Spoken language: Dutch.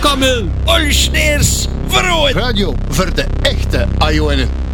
Kamil. Olsneers verrooid. Radio voor de echte Ajoenen.